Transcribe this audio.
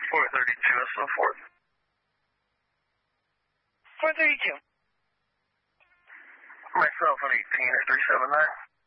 432 and so forth. 432. Myself an 18 or 379.